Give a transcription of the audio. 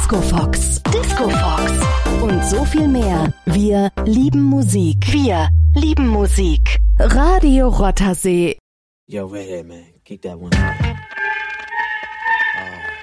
Disco Fox. Disco Fox. Und so viel mehr. Wir lieben Musik. Wir lieben Musik. Radio Rothersee. Yo, right here, man. Kick that one out.